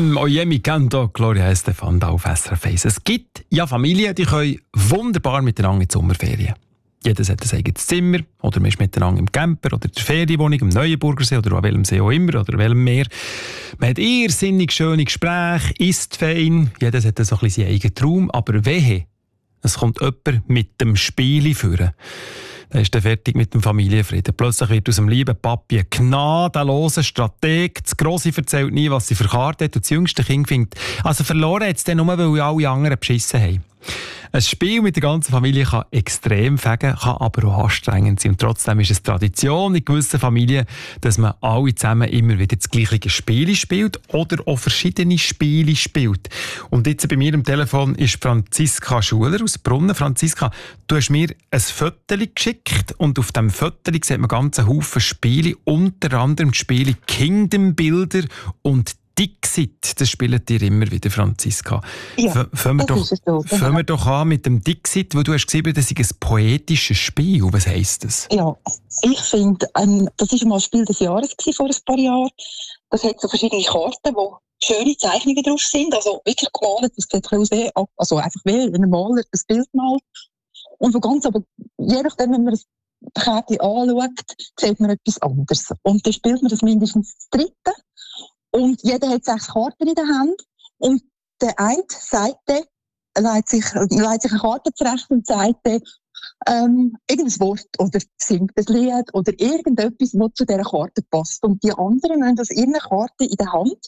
Oye mi canto, Gloria Estefan auf SRF 1. Es gibt ja Familien, die können wunderbar miteinander in die Sommerferien. Jeder hat ein eigenes Zimmer oder man ist miteinander im Camper oder in der Ferienwohnung, im Neuenburgersee oder an welchem See auch immer oder welchem Meer. Man hat irrsinnig schöne Gespräche, isst fein, jeder hat so ein bisschen seinen eigenen Traum, aber wehe, es kommt jemand mit dem Spieli führen. Dann ist er fertig mit dem Familienfrieden. Plötzlich wird aus dem lieben Papi ein gnadenloser Strateg. Das Grosse erzählt nie, was sie für Karten hat. Und das jüngste Kind findet, also verloren hat es dann nur, weil alle anderen beschissen haben. Ein Spiel mit der ganzen Familie kann extrem fegen, kann aber auch anstrengend sein. Und trotzdem ist es Tradition in gewissen Familien, dass man alle zusammen immer wieder das gleiche Spiel spielt oder auch verschiedene Spiele spielt. Und jetzt bei mir am Telefon ist Franziska Schuler aus Brunnen. Franziska, du hast mir ein Foto geschickt und auf diesem Foto sieht man ganz Haufen Spiele, unter anderem die Spiele Kingdom Builder und Dixit, das spielt ihr immer wieder, Franziska. Ja, fangen wir doch an mit dem Dixit, wo du hast gesehen, das ist ein poetisches Spiel. Was heisst das? Ja, ich finde, das war mal ein Spiel des Jahres vor ein paar Jahren. Das hat so verschiedene Karten, wo schöne Zeichnungen drauf sind, also wirklich gemalt. Das sieht aus wie, also einfach wie ein Maler das Bild malt. Und wo ganz, aber je nachdem, wenn man das Kärtchen anschaut, sieht man etwas anderes. Und dann spielt man das mindestens das dritte. Und jeder hat 6 Karten in der Hand. Und der eine Seite leitet sich eine Karte zurecht und sagt irgendein Wort oder singt ein Lied oder irgendetwas, was zu dieser Karte passt. Und die anderen haben aus ihren Karten in der Hand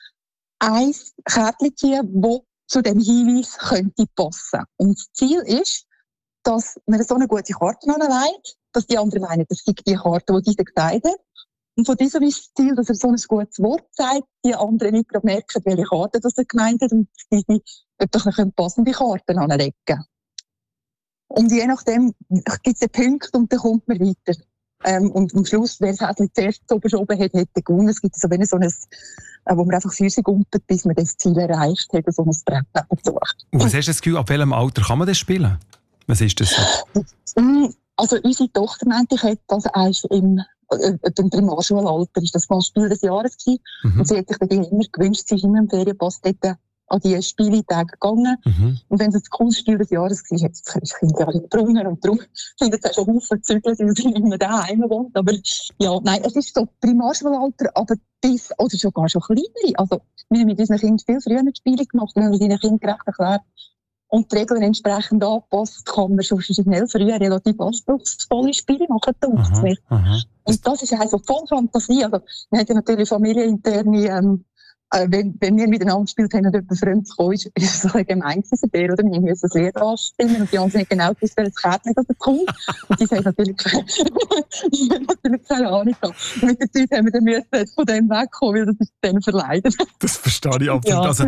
ein Kärtchen ziehen, das zu dem Hinweis könnte passen. Und das Ziel ist, dass man so eine gute Karte anlegt, dass die anderen meinen, das ist die Karte, die dieser gesagt hat. Und von diesem ist das Ziel, dass er so ein gutes Wort sagt, die anderen nicht gerade merken, welche Karte das er gemeint hat und die eine passende Karten anlegen. Und je nachdem gibt es einen Punkt und dann kommt man weiter. Und am Schluss, wer es halt zuerst so verschoben hat, hat gewonnen. Es gibt so ein, wo man einfach Füße gumpelt, bis man das Ziel erreicht hat, so ein Brett dazu. Und was hast du das Gefühl, ab welchem Alter kann man das spielen? Was ist das? Also unsere Tochter meinte, ich hätte das eigentlich im Primarschulalter ist das mal Spiel des Jahres gewesen. Und sie hat sich dann immer gewünscht, sie ist immer im Ferienpass dort an die Spieltage gegangen. Und wenn es ein cooles Spiel des Jahres war, hat das Kind ja alle Brunnen und darum sind jetzt auch schon Haufen zügeln, weil sie nicht mehr daheim wohnt. Aber ja, nein, es ist so Primarschulalter, aber oder sogar schon kleinere. Also wir haben mit unseren Kindern viel früher Spiele gemacht, wenn wir ihnen Kindern gerecht erklärt und die Regeln entsprechend anpasst, kann man schon schnell früher relativ anspruchsvolle Spiele machen. Und das ist also voll Fantasie. Also, wir haben ja natürlich familieninterne, wenn wir miteinander gespielt haben und jemand fremd kam, ist es so ein gemein gewesen, oder? Wir müssen das Lied anstimmen und die anderen nicht genau gewusst, welches Kärtchen das kommt. Und die haben natürlich keine Ahnung gehabt. Mit der Zeit haben wir dann von dem wegkommen, weil das ist denen verleidet. Das verstehe ich absolut. Ja. Also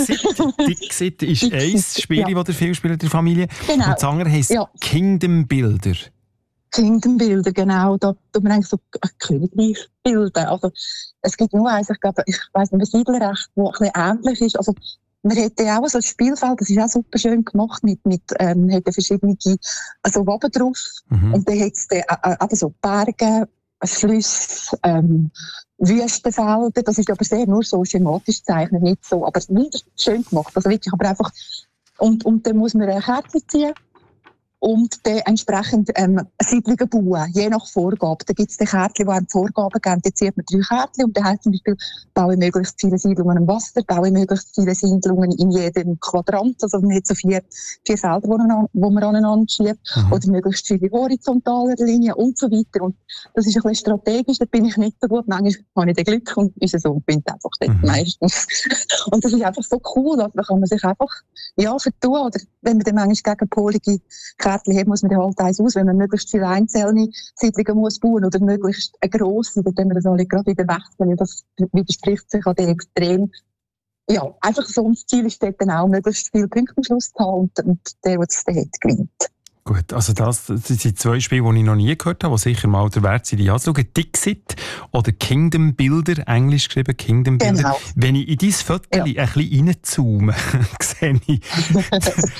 Dixit ist ein Spiel, das ihr viel spielt in der Familie. Genau. Und das andere heisst Kingdom Builder. Kingdom Builder, genau. Da tut man eigentlich so ein Königreich bilden. Also, es gibt nur eins, ich glaube, ich weiss nicht, ein Siedlerrecht, das ein bisschen ähnlich ist. Also, man hätte auch so ein Spielfeld, das ist auch super schön gemacht, hätte verschiedene, also Waben drauf. Und dann hat es eben so Berge, Flüsse, Wüstenfelder. Das ist aber sehr nur so schematisch gezeichnet, nicht so, aber schön gemacht. Also wirklich, aber einfach, und dann muss man eine Karte ziehen. Und dann entsprechend Siedlungen bauen, je nach Vorgabe. Da gibt es die Kärtchen, die einem Vorgaben geben. Da zieht man 3 Kärtchen und dann heißt zum Beispiel, baue möglichst viele Siedlungen am Wasser, baue möglichst viele Siedlungen in jedem Quadrant. Also man hat so 4 Felder, wo man aneinander schiebt. Oder möglichst viele horizontale Linien und so weiter. Und das ist ein bisschen strategisch, da bin ich nicht so gut. Manchmal habe ich den Glück und unser Sohn gewinnt einfach dort meistens. Und das ist einfach so cool, also da kann man sich einfach vertun. Oder wenn man dann manchmal gegenpolige Kärtchen hat, muss man dann halt eins aus, wenn man möglichst viele einzelne Siedlungen muss bauen oder möglichst eine grosse, dann wir das alle gerade wieder wechseln, das widerspricht sich an den Extrem. Ja, einfach so ein Ziel ist dort dann auch, möglichst viele Punkte am Schluss zu haben und der es dann hat, gewinnt. Gut, also das sind 2 Spiele, die ich noch nie gehört habe, die sicher mal der Wert sind, die anzuschauen. Dixit oder Kingdom Builder, englisch geschrieben, Kingdom Builder. Genau. Wenn ich in dein Foto ein bisschen reinzoome, sehe ich...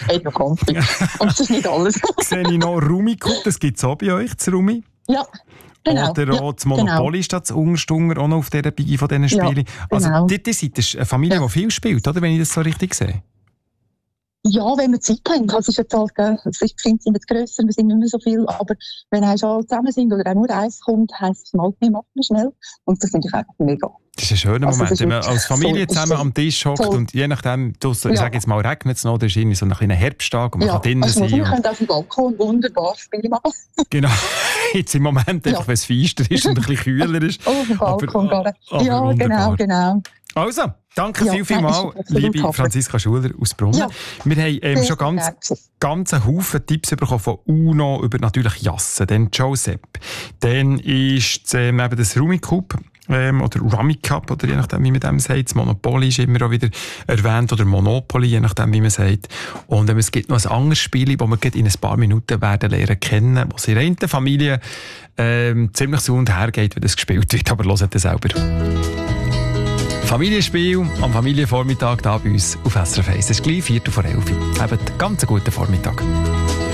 Und das ist nicht alles. Sehe ich noch Rumiko, das gibt es auch bei euch, das Rumi? Ja. Genau. Oder auch das Monopoly statt das Unterstunger, auch noch auf dieser Bigi von diesen Spielen. Also, genau. ihr seid eine Familie, die viel spielt, oder? Wenn ich das so richtig sehe. Ja, wenn wir Zeit haben. Es ist jetzt halt, die Kinder sind jetzt grösser, wir sind nicht mehr so viel, aber wenn alle zusammen sind oder auch nur eins kommt, heisst es mal, wir machen schnell. Und das finde ich einfach mega. Das ist ein schöner Moment, wenn man als Familie so, zusammen am Tisch hockt und je nachdem, ich sage jetzt mal, regnet es noch, oder ist irgendwie so ein kleiner Herbsttag und man kann drinnen sein. Wir können auf dem Balkon wunderbar Spiele machen. Genau, jetzt im Moment einfach, wenn es feister ist und ein bisschen kühler ist. Auf dem Balkon aber ja, wunderbar. genau. Also, danke vielmals, liebe Franziska Schuler aus Brunnen. Ja, wir haben schon ganz einen Haufen Tipps bekommen von Uno über natürlich Jassen, dann Josep. Dann ist eben das Rummikub oder Rummy Cup, oder je nachdem, wie man dem sagt. Das Monopoly ist immer auch wieder erwähnt, oder Monopoly, je nachdem, wie man sagt. Und es gibt noch ein anderes Spiel, das wir in ein paar Minuten werden lernen kennen, was in einer Familie ziemlich so und her geht, wenn das gespielt wird. Aber hört das selber. Familienspiel am Familienvormittag hier bei uns auf SRF 1. Es ist gleich 11:45. Habt einen ganz guten Vormittag.